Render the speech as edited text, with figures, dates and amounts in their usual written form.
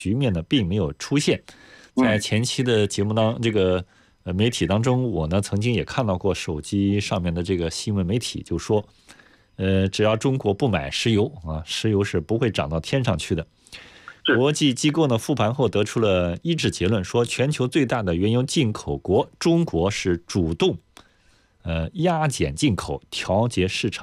局面呢并没有出现。在前期的节目媒体当中，我呢曾经也看到过手机上面的这个新闻媒体就说，只要中国不买石油啊，石油是不会涨到天上去的。国际机构呢复盘后得出了一致结论，说全球最大的原油进口国中国是主动压减进口，调节市场